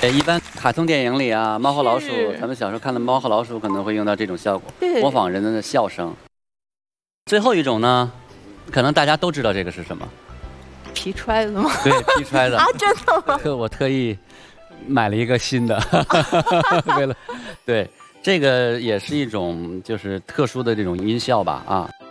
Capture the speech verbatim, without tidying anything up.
呃，一般卡通电影里啊，猫和老鼠，咱们小时候看的猫和老鼠可能会用到这种效果，模仿人的笑声。最后一种呢，可能大家都知道这个是什么？ 皮揣子吗？ 对，皮揣子啊，真的吗？ 我特意买了一个新的，为了对这个也是一种就是特殊的这种音效吧啊。